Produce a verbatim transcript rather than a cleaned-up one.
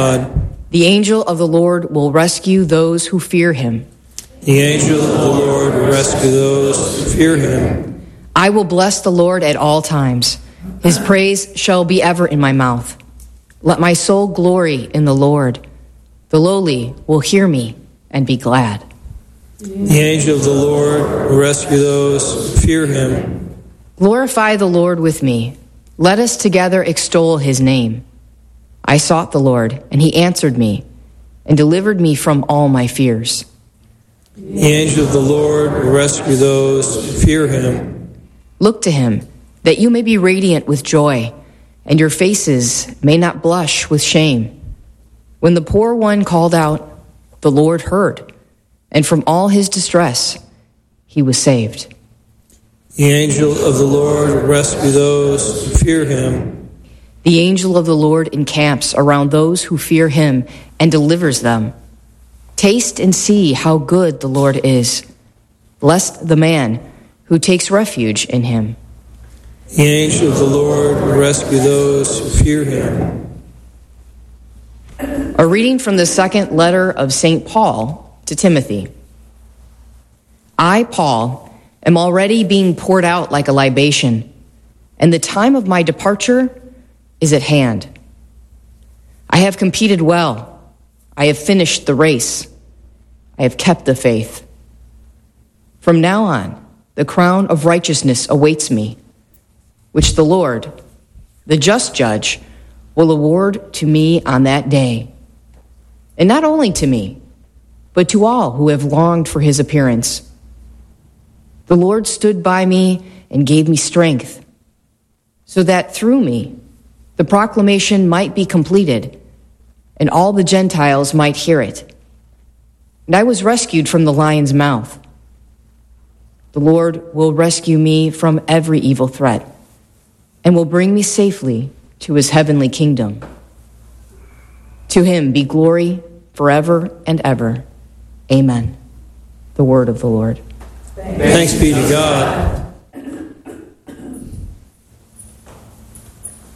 God. The angel of the Lord will rescue those who fear him. The angel of the Lord will rescue those who fear him. I will bless the Lord at all times. His praise shall be ever in my mouth. Let my soul glory in the Lord. The lowly will hear me and be glad. The angel of the Lord will rescue those who fear him. Glorify the Lord with me. Let us together extol his name. I sought the Lord, and he answered me, and delivered me from all my fears. The angel of the Lord will rescue those who fear him. Look to him, that you may be radiant with joy, and your faces may not blush with shame. When the poor one called out, the Lord heard, and from all his distress he was saved. The angel of the Lord will rescue those who fear him. The angel of the Lord encamps around those who fear him and delivers them. Taste and see how good the Lord is. Blessed the man who takes refuge in him. The angel of the Lord will rescue those who fear him. A reading from the second letter of Saint Paul to Timothy. I, Paul, am already being poured out like a libation, and the time of my departure is at hand. I have competed well. I have finished the race. I have kept the faith. From now on, the crown of righteousness awaits me, which the Lord, the just judge, will award to me on that day. And not only to me, but to all who have longed for his appearance. The Lord stood by me and gave me strength, so that through me the proclamation might be completed, and all the Gentiles might hear it. And I was rescued from the lion's mouth. The Lord will rescue me from every evil threat, and will bring me safely to his heavenly kingdom. To him be glory forever and ever. Amen. The word of the Lord. Thanks be to God.